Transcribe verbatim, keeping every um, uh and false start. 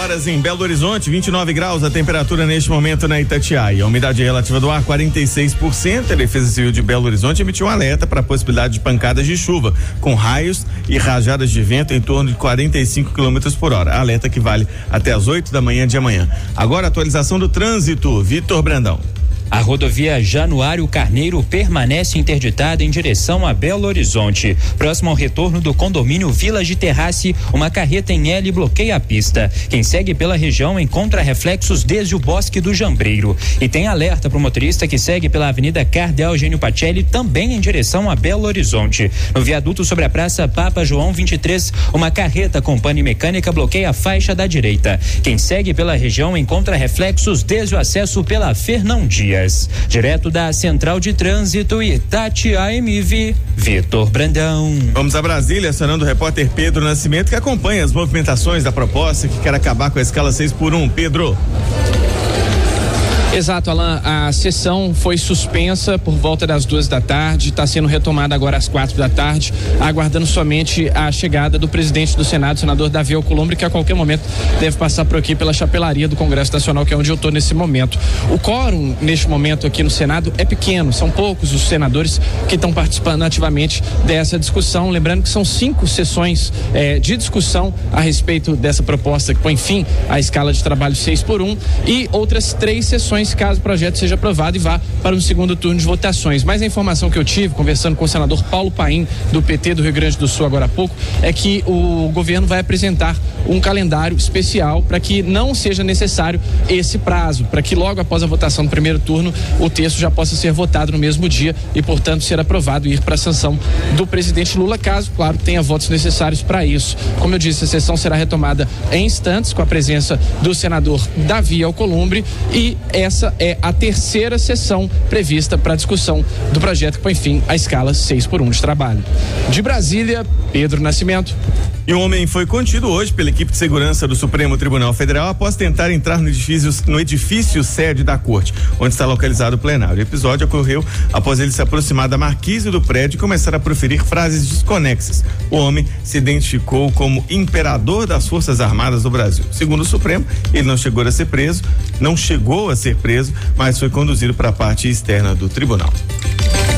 horas em Belo Horizonte, vinte e nove graus a temperatura neste momento na Itatiaia. A umidade relativa do ar quarenta e seis por cento. A Defesa Civil de Belo Horizonte emitiu um alerta para a possibilidade de pancadas de chuva, com raios e rajadas de vento em torno de quarenta e cinco quilômetros por hora. Alerta que vale até as oito da manhã de amanhã. Agora, atualização do trânsito. Vitor Brandão. A rodovia Januário Carneiro permanece interditada em direção a Belo Horizonte. Próximo ao retorno do condomínio Village Terrace, uma carreta em L bloqueia a pista. Quem segue pela região encontra reflexos desde o Bosque do Jambreiro. E tem alerta para o motorista que segue pela Avenida Cardeal Eugênio Pacelli, também em direção a Belo Horizonte. No viaduto sobre a Praça Papa João vinte e três, uma carreta com pane mecânica bloqueia a faixa da direita. Quem segue pela região encontra reflexos desde o acesso pela Fernão Dias. Direto da Central de Trânsito Itati A M V, Vitor Brandão. Vamos a Brasília, acionando o repórter Pedro Nascimento, que acompanha as movimentações da proposta que quer acabar com a escala seis por um. Pedro. Exato, Alain, a sessão foi suspensa por volta das duas da tarde, está sendo retomada agora às quatro da tarde, aguardando somente a chegada do presidente do Senado, senador Davi Alcolumbre, que a qualquer momento deve passar por aqui pela chapelaria do Congresso Nacional, que é onde eu estou nesse momento. O quórum neste momento aqui no Senado é pequeno, são poucos os senadores que estão participando ativamente dessa discussão, lembrando que são cinco sessões eh, de discussão a respeito dessa proposta que põe fim à escala de trabalho seis por um e outras três sessões caso o projeto seja aprovado e vá para um segundo turno de votações. Mas a informação que eu tive, conversando com o senador Paulo Paim, do P T do Rio Grande do Sul agora há pouco, é que o governo vai apresentar um calendário especial para que não seja necessário esse prazo, para que logo após a votação do primeiro turno o texto já possa ser votado no mesmo dia e, portanto, ser aprovado e ir para a sanção do presidente Lula, caso, claro, tenha votos necessários para isso. Como eu disse, a sessão será retomada em instantes com a presença do senador Davi Alcolumbre e essa Essa é a terceira sessão prevista para a discussão do projeto que põe fim à escala seis por um de trabalho. De Brasília, Pedro Nascimento. E um homem foi contido hoje pela equipe de segurança do Supremo Tribunal Federal após tentar entrar no edifício, no edifício sede da corte, onde está localizado o plenário. O episódio ocorreu após ele se aproximar da marquise do prédio e começar a proferir frases desconexas. O homem se identificou como imperador das Forças Armadas do Brasil. Segundo o Supremo, ele não chegou a ser preso, não chegou a ser preso, mas foi conduzido para a parte externa do tribunal.